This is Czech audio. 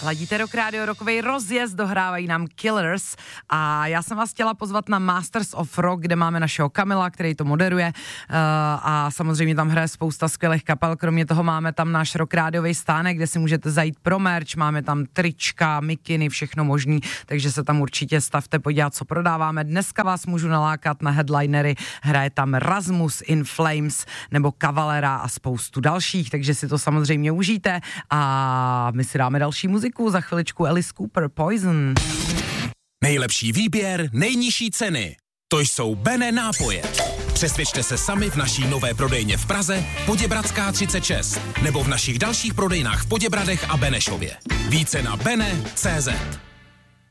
Ladíte Rock Radio, rokovej rozjezd, dohrávají nám Killers a já jsem vás chtěla pozvat na Masters of Rock, kde máme našeho Kamila, který to moderuje a samozřejmě tam hraje spousta skvělých kapel, kromě toho máme tam náš Rock Radiový stánek, kde si můžete zajít pro merch, máme tam trička, mikiny, všechno možný, takže se tam určitě stavte podívat, co prodáváme. Dneska vás můžu nalákat na headlinery, hraje tam Rasmus, In Flames nebo Cavalera a spoustu dalších, takže si to samozřejmě užijte a my si dáme další muziku, za chviličku Alice Cooper, Poison. Nejlepší výběr, nejnižší ceny. To jsou Bene nápoje. Přesvědčte se sami v naší nové prodejně v Praze, Poděbradská 36, nebo v našich dalších prodejnách v Poděbradech a Benešově. Více na bene.cz.